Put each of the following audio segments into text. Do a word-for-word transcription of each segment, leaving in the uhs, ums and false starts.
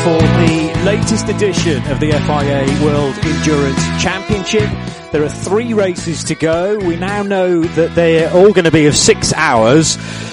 for the latest edition of the F I A World Endurance Championship. There are three races to go. We now know that they're all going to be of six hours.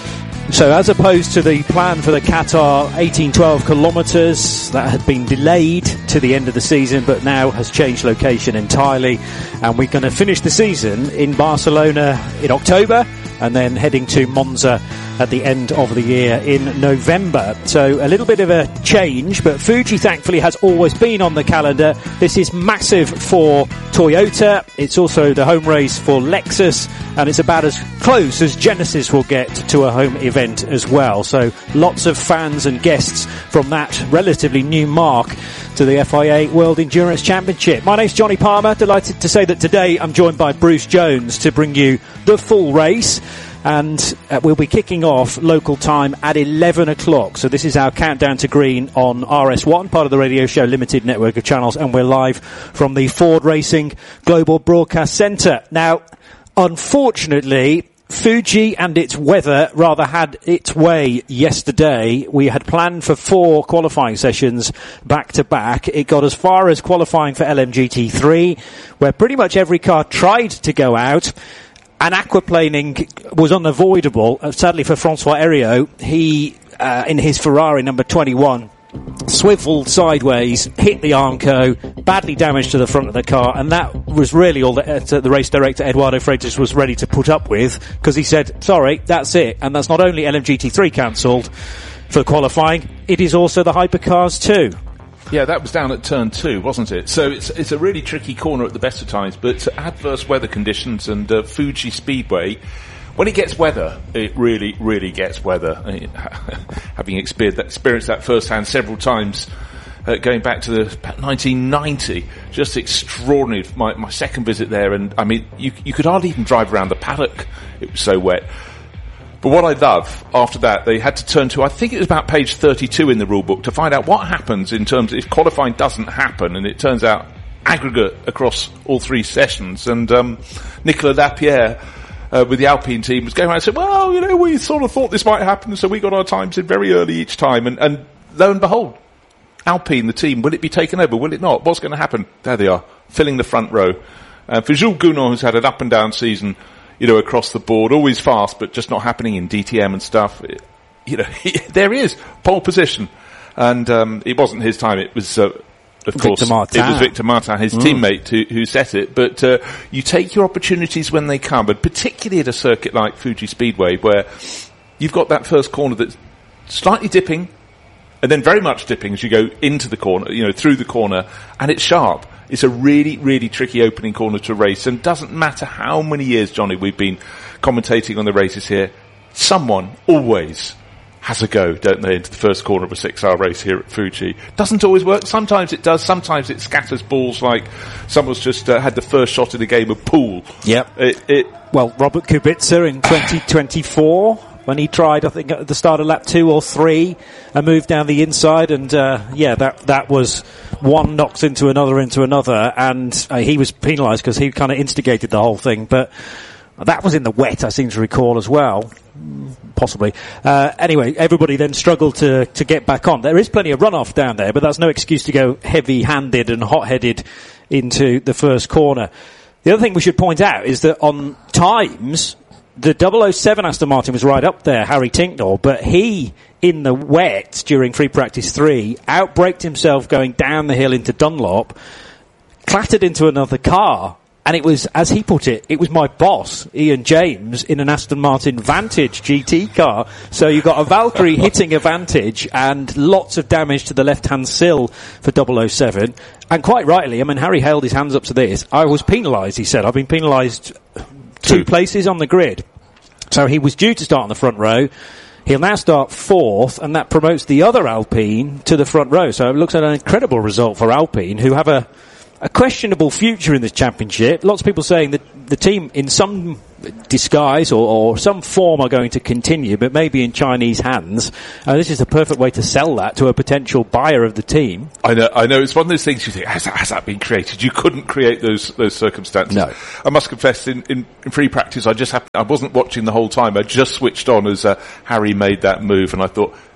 So as opposed to the plan for the Qatar eighteen twelve kilometres, that had been delayed to the end of the season, but now has changed location entirely. And we're going to finish the season in Barcelona in October, and then heading to Monza at the end of the year in November. So a little bit of a change, but Fuji thankfully has always been on the calendar. This is massive for Toyota. It's also the home race for Lexus, and it's about as close as Genesis will get to a home event as well. So lots of fans and guests from that relatively new mark to the F I A World Endurance Championship. My name's Johnny Palmer. Delighted to say that today I'm joined by Bruce Jones to bring you the full race. And uh, we'll be kicking off local time at eleven o'clock. So this is our countdown to green on R S one, part of the Radio Show Limited network of channels, and we're live from the Ford Racing Global Broadcast Centre. Now, unfortunately, Fuji and its weather rather had its way yesterday. We had planned for four qualifying sessions back to back. It got as far as qualifying for L M G T three, where pretty much every car tried to go out. And aquaplaning was unavoidable. Uh, sadly for Francois Heriot, he, uh, in his Ferrari number twenty-one, swiveled sideways, hit the Armco, badly damaged to the front of the car, and that was really all that uh, the race director Eduardo Freitas was ready to put up with, because he said, sorry, that's it. And that's not only L M G T three cancelled for qualifying, it is also the hypercars too. Yeah, that was down at turn two, wasn't it? So it's it's a really tricky corner at the best of times, but adverse weather conditions and uh, Fuji Speedway, when it gets weather, it really, really gets weather. I mean, having experienced that, experienced that firsthand several times, uh, going back to the about nineteen ninety, just extraordinary. My, my second visit there, and I mean, you you could hardly even drive around the paddock. It was so wet. But what I love, after that, they had to turn to, I think it was about page thirty-two in the rule book, to find out what happens in terms of if qualifying doesn't happen, and it turns out aggregate across all three sessions. And um, Nicolas Lapierre, uh, with the Alpine team, was going around and said, well, you know, we sort of thought this might happen, so we got our times in very early each time. And, and lo and behold, Alpine, the team, will it be taken over? Will it not? What's going to happen? There they are, filling the front row. Uh, for Jules Gounon, who's had an up-and-down season, you know, across the board, always fast, but just not happening in D T M and stuff. It, you know, there he is, pole position. And, um, it wasn't his time, it was, uh, of Victor course, Martin. it was Victor Martin, his mm. teammate, who, who set it. But, uh, you take your opportunities when they come, and particularly at a circuit like Fuji Speedway, where you've got that first corner that's slightly dipping, and then very much dipping as you go into the corner, you know, through the corner, and it's sharp. It's a really, really tricky opening corner to race, and doesn't matter how many years, Johnny, we've been commentating on the races here, someone always has a go, don't they, into the first corner of a six-hour race here at Fuji. Doesn't always work. Sometimes it does. Sometimes it scatters balls like someone's just uh, had the first shot in a game of pool. Yep. It, it, well, Robert Kubica in twenty twenty-four, when he tried, I think, at the start of lap two or three, a move down the inside, and uh, yeah, that that was one knocks into another into another, and uh, he was penalised because he kind of instigated the whole thing. But that was in the wet, I seem to recall as well, possibly. Uh, anyway, everybody then struggled to to get back on. There is plenty of runoff down there, but that's no excuse to go heavy-handed and hot-headed into the first corner. The other thing we should point out is that on times, the double oh seven Aston Martin was right up there, Harry Tinknell, but he, in the wet during free practice three, outbraked himself going down the hill into Dunlop, clattered into another car, and it was, as he put it, it was my boss, Ian James, in an Aston Martin Vantage G T car. So you've got a Valkyrie hitting a Vantage, and lots of damage to the left-hand sill for double oh seven. And quite rightly, I mean, Harry held his hands up to this. I was penalised, he said. I've been penalised two places on the grid. So he was due to start on the front row. He'll now start fourth, and that promotes the other Alpine to the front row. So it looks like an incredible result for Alpine, who have a, a questionable future in this championship. Lots of people saying that the team, in some disguise or, or some form, are going to continue, but maybe in Chinese hands. And this is the perfect way to sell that to a potential buyer of the team. I know, I know. It's one of those things you think, has that, has that been created? You couldn't create those those circumstances. No. I must confess, in, in, in free practice, I just happened, I wasn't watching the whole time. I just switched on as uh, Harry made that move, and I thought,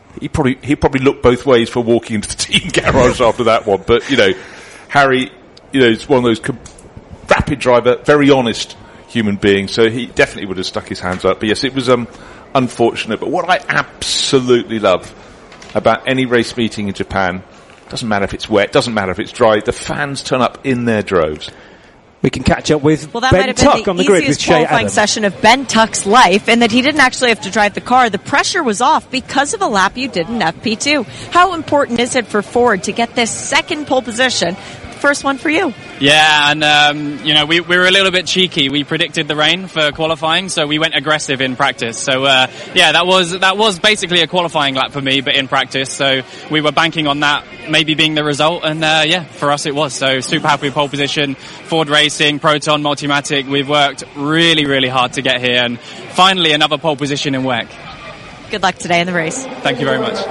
he probably he probably looked both ways for walking into the team garage after that one. But you know, Harry, you know, is one of those com- rapid driver, very honest human being. So he definitely would have stuck his hands up. But yes, it was um unfortunate. But what I absolutely love about any race meeting in Japan, doesn't matter if it's wet, doesn't matter if it's dry, the fans turn up in their droves. We can catch up with well, that Ben might have been Tuck the on the grid with easiest Shea qualifying Adam. session of Ben Tuck's life, and that he didn't actually have to drive the car. The pressure was off because of a lap you did in F P two. How important is it for Ford to get this second pole position? First one for you. Yeah, and um, you know, we, we were a little bit cheeky. We predicted the rain for qualifying, so we went aggressive in practice. So uh, yeah, that was that was basically a qualifying lap for me, but in practice. So we were banking on that maybe being the result, and uh, yeah, for us it was. So super happy with pole position. Ford Racing, Proton, Multimatic. We've worked really, really hard to get here, and finally another pole position in W E C. Good luck today in the race. Thank you very much.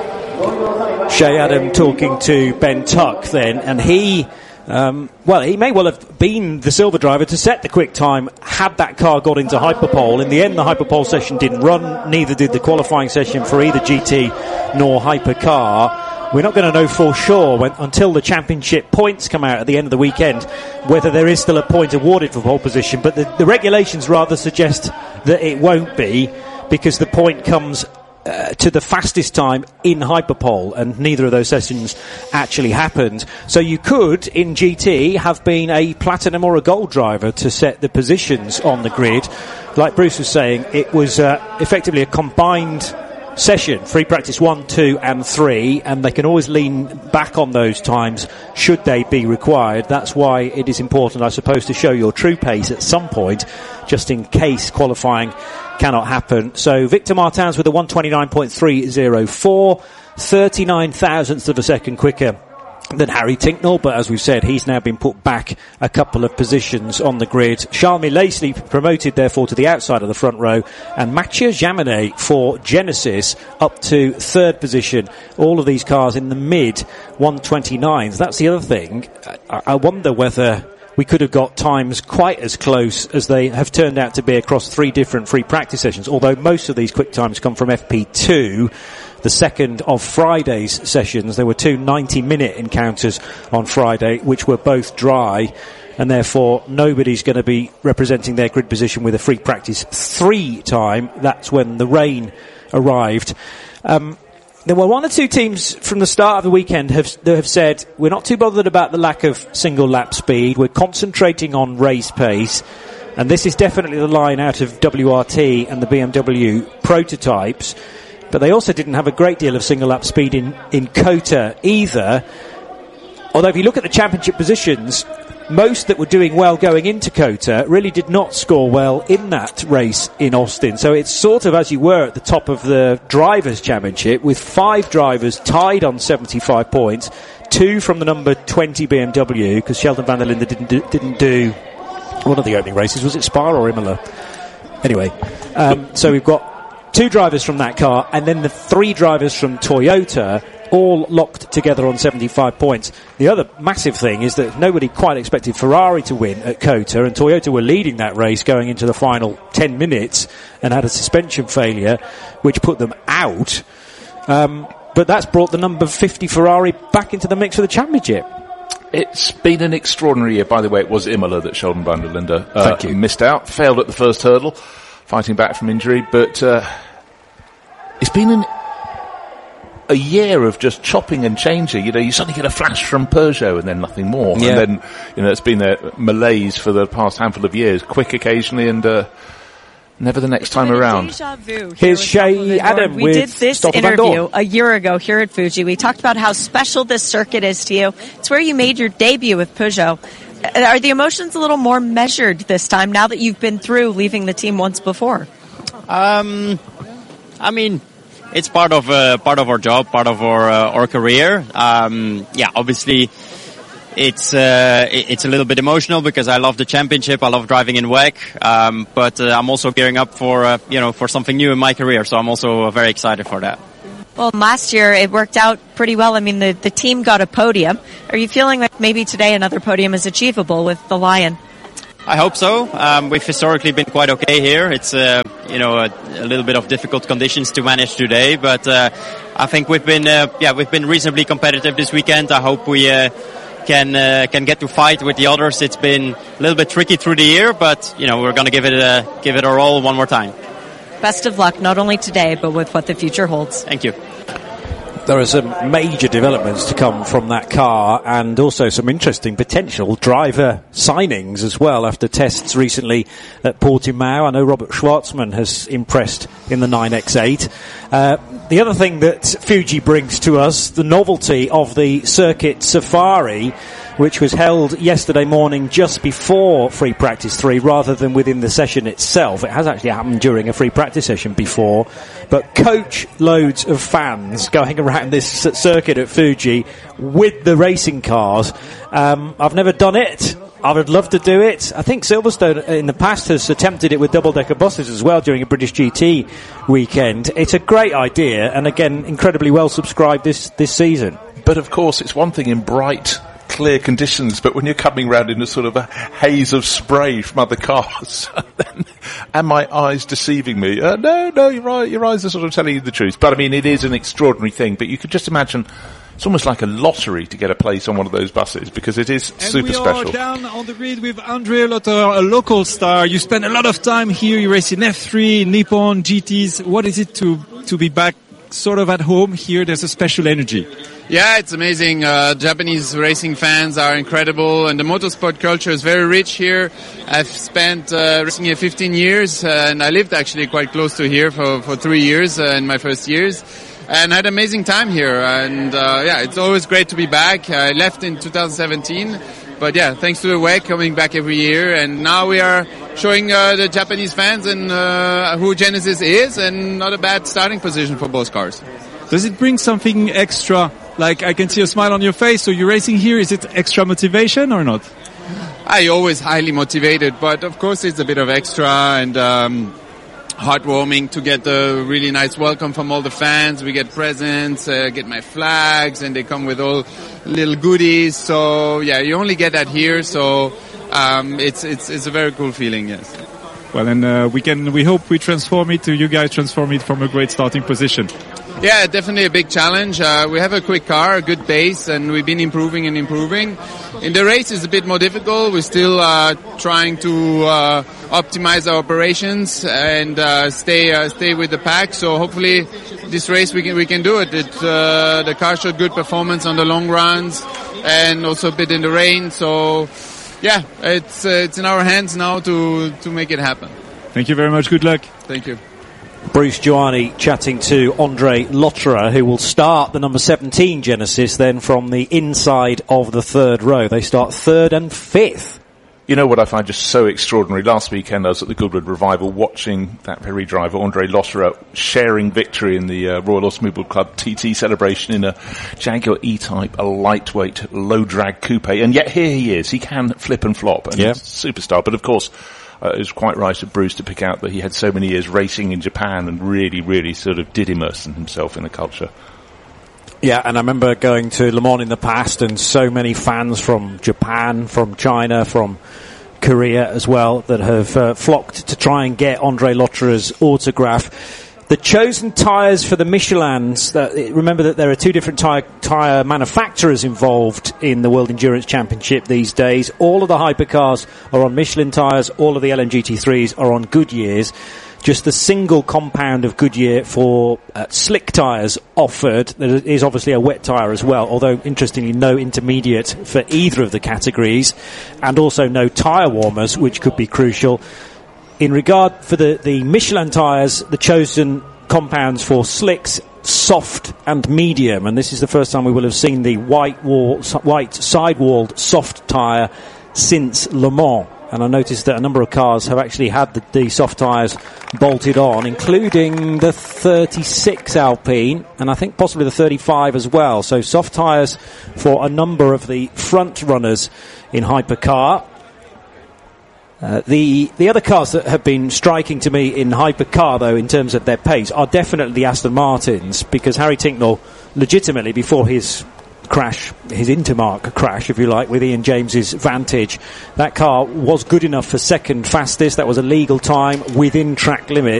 Shea Adam talking to Ben Tuck then, and he. Um, well, he may well have been the silver driver to set the quick time had that car got into Hyperpole. In the end, the Hyperpole session didn't run, neither did the qualifying session for either G T nor Hypercar. We're not going to know for sure when, until the championship points come out at the end of the weekend whether there is still a point awarded for pole position, but the, the regulations rather suggest that it won't be, because the point comes Uh, to the fastest time in Hyperpole, and neither of those sessions actually happened. So you could, in G T, have been a platinum or a gold driver to set the positions on the grid. Like Bruce was saying, it was uh, effectively a combined session, free practice one, two and three, and they can always lean back on those times should they be required. That's why it is important, I suppose, to show your true pace at some point, just in case qualifying cannot happen. So Victor Martins with a one twenty-nine point three oh four, thirty-nine thousandths of a second quicker than Harry Tinknell, but as we've said, he's now been put back a couple of positions on the grid. Charles Lacey promoted therefore to the outside of the front row, and Mathieu Jaminet for Genesis up to third position. All of these cars in the mid one twenty-nines. That's the other thing. I, I wonder whether we could have got times quite as close as they have turned out to be across three different free practice sessions, although most of these quick times come from F P two. The second of Friday's sessions, there were two ninety-minute encounters on Friday, which were both dry, and therefore nobody's going to be representing their grid position with a free practice three time. That's when the rain arrived. Um, there were one or two teams from the start of the weekend have, that have said, we're not too bothered about the lack of single lap speed, we're concentrating on race pace. And this is definitely the line out of W R T and the B M W prototypes. But they also didn't have a great deal of single lap speed in, in COTA either. Although if you look at the championship positions, most that were doing well going into COTA really did not score well in that race in Austin. So it's sort of as you were at the top of the Drivers' Championship, with five drivers tied on seventy-five points, two from the number twenty B M W, because Sheldon van der Linde didn't do, didn't do one of the opening races. Was it Spa or Imola? Anyway, um, so we've got two drivers from that car, and then the three drivers from Toyota, all locked together on seventy-five points. The other massive thing is that nobody quite expected Ferrari to win at COTA, and Toyota were leading that race going into the final ten minutes and had a suspension failure which put them out. Um, but that's brought the number fifty Ferrari back into the mix for the championship. It's been an extraordinary year. By the way, it was Imola that Sheldon van der Linde uh, Thank you. missed out, failed at the first hurdle, fighting back from injury, but uh, it's been an, a year of just chopping and changing. You know, you suddenly get a flash from Peugeot and then nothing more. Yeah. And then, you know, it's been a malaise for the past handful of years. Quick occasionally and uh, never the next time around. Here's Shea Adam We with did this Stoffel Van interview Dorn. a year ago here at Fuji. We talked about how special this circuit is to you. It's where you made your debut with Peugeot. Are the emotions a little more measured this time now that you've been through leaving the team once before? Um, I mean, it's part of uh, part of our job, part of our uh, our career. Um, yeah, obviously, it's uh, it's a little bit emotional because I love the championship. I love driving in W E C, um, but uh, I'm also gearing up for uh, you know for something new in my career. So I'm also uh, very excited for that. Well, last year it worked out pretty well. I mean, the the team got a podium. Are you feeling like maybe today another podium is achievable with the Lion? I hope so. Um, we've historically been quite okay here. It's uh, you know a, a little bit of difficult conditions to manage today, but uh, I think we've been uh, yeah we've been reasonably competitive this weekend. I hope we uh, can uh, can get to fight with the others. It's been a little bit tricky through the year, but you know we're going to give it a, give it our all one more time. Best of luck, not only today, but with what the future holds. Thank you. There are some major developments to come from that car, and also some interesting potential driver signings as well after tests recently at Portimao. I know Robert Schwartzman has impressed in the nine X eight. Uh, the other thing that Fuji brings to us, the novelty of the Circuit Safari, which was held yesterday morning just before Free Practice three rather than within the session itself. It has actually happened during a Free Practice session before, but coach loads of fans going around this circuit at Fuji with the racing cars. Um, I've never done it. I would love to do it. I think Silverstone in the past has attempted it with double-decker buses as well during a British G T weekend. It's a great idea, and again, incredibly well subscribed this, this season. But of course, it's one thing in bright, clear conditions, but when you're coming round in a sort of a haze of spray from other cars, then, and my eyes deceiving me, uh, no, no, you're right, your eyes are sort of telling you the truth. But I mean, it is an extraordinary thing, but you could just imagine, it's almost like a lottery to get a place on one of those buses, because it is and super we special. We are down on the grid with Andre Lotterer, a local star. You spend a lot of time here, you race in F three, Nippon, G Ts. What is it to, to be back sort of at home here? There's a special energy. Yeah, it's amazing. Uh, Japanese racing fans are incredible, and the motorsport culture is very rich here. I've spent uh, racing here fifteen years, uh, and I lived actually quite close to here for, for three years uh, in my first years, and had an amazing time here. And uh, yeah, it's always great to be back. I left in two thousand seventeen, but yeah, thanks to the W E C, coming back every year, and now we are showing uh, the Japanese fans and uh, who Genesis is, and not a bad starting position for both cars. Does it bring something extra? Like, I can see a smile on your face, so you're racing here. Is it extra motivation or not? I always highly motivated, but of course it's a bit of extra and um, heartwarming to get a really nice welcome from all the fans. We get presents, uh, get my flags, and they come with all little goodies. So yeah, you only get that here. So um, it's it's it's a very cool feeling. Yes. Well, and uh, we can we hope we transform it to you guys transform it from a great starting position. Yeah, definitely a big challenge. Uh, we have a quick car, a good base, and we've been improving and improving. In the race, it's a bit more difficult. We're still uh, trying to uh, optimize our operations and uh, stay uh, stay with the pack. So hopefully, this race we can we can do it. it uh, the car showed good performance on the long runs, and also a bit in the rain. So yeah, it's uh, it's in our hands now to to make it happen. Thank you very much. Good luck. Thank you. Bruce Giuani chatting to Andre Lotterer, who will start the number seventeen Genesis then from the inside of the third row. They start third and fifth. You know what I find just so extraordinary? Last weekend I was at the Goodwood Revival watching that very driver, Andre Lotterer, sharing victory in the uh, Royal Automobile Club T T celebration in a Jaguar E-Type, a lightweight, low-drag coupe. And yet here he is. He can flip and flop. And yeah. He's a superstar. But of course, Uh, it was quite right of Bruce to pick out that he had so many years racing in Japan and really, really sort of did immerse himself in the culture. Yeah, and I remember going to Le Mans in the past, and so many fans from Japan, from China, from Korea as well, that have uh, flocked to try and get Andre Lotterer's autograph. The chosen tyres for the Michelins, that, remember that there are two different tyre, tyre manufacturers involved in the World Endurance Championship these days. All of the hypercars are on Michelin tyres, all of the L M G T threes are on Goodyear's. Just the single compound of Goodyear for uh, slick tyres offered. There is obviously a wet tyre as well, although interestingly no intermediate for either of the categories, and also no tyre warmers, which could be crucial. In regard for the, the Michelin tyres, the chosen compounds for slicks, soft and medium, and this is the first time we will have seen the white wall, white sidewalled soft tyre since Le Mans. And I noticed that a number of cars have actually had the, the soft tyres bolted on, including the thirty-six Alpine, and I think possibly the thirty-five as well. So soft tyres for a number of the front runners in hypercar. Uh, the the other cars that have been striking to me in hypercar, though, in terms of their pace, are definitely the Aston Martins, because Harry Tincknell, legitimately before his crash, his Intermark crash, if you like, with Ian James's Vantage. That car was good enough for second fastest. That was a legal time within track limit.